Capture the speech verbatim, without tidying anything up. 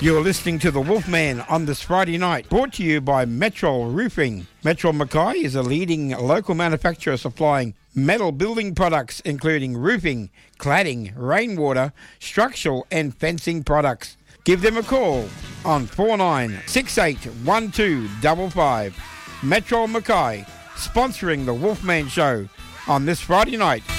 You're listening to The Wolfman on this Friday night, brought to you by Metrol Roofing. Metrol Mackay is a leading local manufacturer supplying metal building products, including roofing, cladding, rainwater, structural and fencing products. Give them a call on four nine six eight one two five five. Metrol Mackay, sponsoring The Wolfman Show on this Friday night.